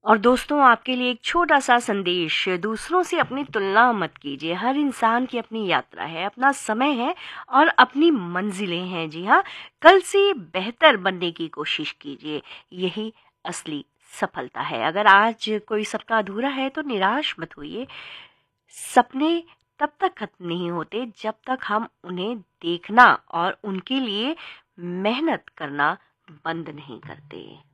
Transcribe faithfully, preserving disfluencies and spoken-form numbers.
और दोस्तों, आपके लिए एक छोटा सा संदेश, दूसरों से अपनी तुलना मत कीजिए। हर इंसान की अपनी यात्रा है, अपना समय है और अपनी मंजिलें हैं। जी हाँ, कल से बेहतर बनने की कोशिश कीजिए, यही असली सफलता है। अगर आज कोई सपना अधूरा है तो निराश मत होइए। सपने तब तक खत्म नहीं होते जब तक हम उन्हें देखना और उनके लिए मेहनत करना बंद नहीं करते।